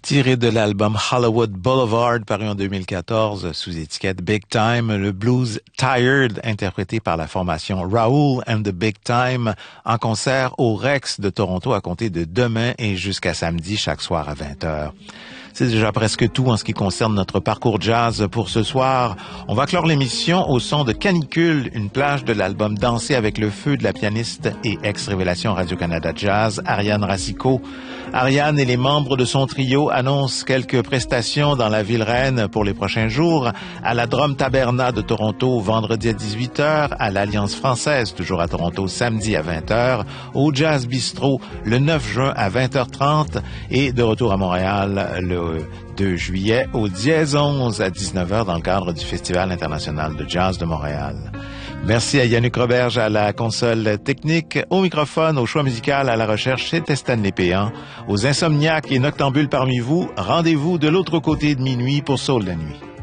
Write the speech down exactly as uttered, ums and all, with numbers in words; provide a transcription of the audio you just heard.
Tiré de l'album Hollywood Boulevard, paru en deux mille quatorze, sous étiquette Big Time, le blues Tired, interprété par la formation Raoul and the Big Time, en concert au Rex de Toronto à compter de demain et jusqu'à samedi, chaque soir à vingt heures. C'est déjà presque tout en ce qui concerne notre parcours jazz pour ce soir. On va clore l'émission au son de Canicule, une plage de l'album Danser avec le feu de la pianiste et ex-révélation Radio-Canada Jazz, Ariane Racicot. Ariane et les membres de son trio annoncent quelques prestations dans la ville reine pour les prochains jours, à la Drum Taberna de Toronto vendredi à dix-huit heures, à l'Alliance française toujours à Toronto samedi à vingt heures, au Jazz Bistro le neuf juin à vingt heures trente et de retour à Montréal le deux juillet au Dièse onze à dix-neuf heures dans le cadre du Festival international de jazz de Montréal. Merci à Yannick Roberge à la console technique, au microphone, au choix musical, à la recherche, c'était Stanley Péan. Aux insomniaques et noctambules parmi vous, rendez-vous de l'autre côté de minuit pour Soul la nuit.